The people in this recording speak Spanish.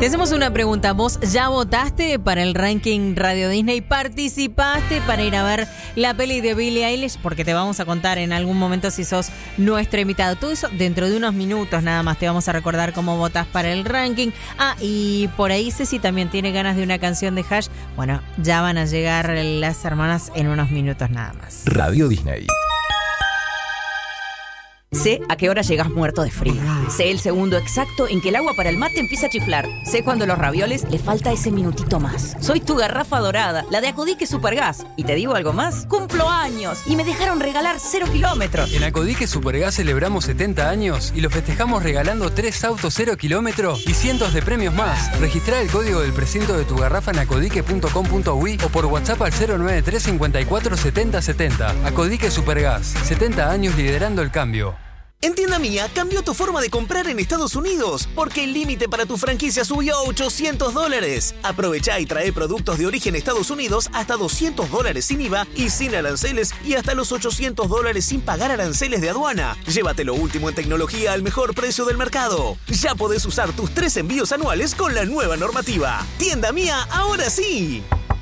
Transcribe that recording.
Te hacemos una pregunta. ¿Vos ya votaste para el ranking Radio Disney? ¿Participaste para ir a ver la peli de Billie Eilish? Porque te vamos a contar en algún momento si sos nuestro invitado. Todo eso dentro de unos minutos nada más. Te vamos a recordar cómo votás para el ranking. Ah, y por ahí Ceci también tiene ganas de una canción de Hash. Bueno, ya van a llegar las hermanas en unos minutos nada más. Radio Disney. Sé a qué hora llegas muerto de frío. Sé el segundo exacto en que el agua para el mate empieza a chiflar. Sé cuando a los ravioles le falta ese minutito más. Soy tu garrafa dorada, la de Acodique Supergas. Y te digo algo más, cumplo años y me dejaron regalar 0 kilómetros. En Acodique Supergas celebramos 70 años y lo festejamos regalando 3 autos 0 kilómetros y cientos de premios más. Registrá el código del precinto de tu garrafa en acodique.com.uy o por WhatsApp al 093 54 70 70. Acodique Supergas, 70 años liderando el cambio. En Tienda Mía cambió tu forma de comprar en Estados Unidos porque el límite para tu franquicia subió a $800. Aprovecha y trae productos de origen Estados Unidos hasta $200 sin IVA y sin aranceles y hasta los $800 sin pagar aranceles de aduana. Llévate lo último en tecnología al mejor precio del mercado. Ya podés usar tus 3 envíos anuales con la nueva normativa. Tienda Mía, ahora sí.